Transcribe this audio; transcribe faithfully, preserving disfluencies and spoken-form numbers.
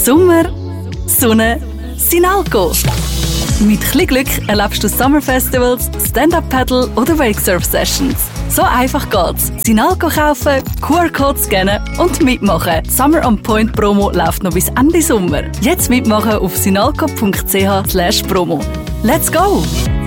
Sommer, Sonne, Sinalco. Mit etwas Glück erlebst du Summer Festivals, Stand-Up-Paddle oder Wakesurf-Sessions. So einfach geht's. Sinalco kaufen, Q R-Code scannen und mitmachen. Die Summer on Point Promo läuft noch bis Ende Sommer. Jetzt mitmachen auf sinalco punkt c h slash promo. Let's go!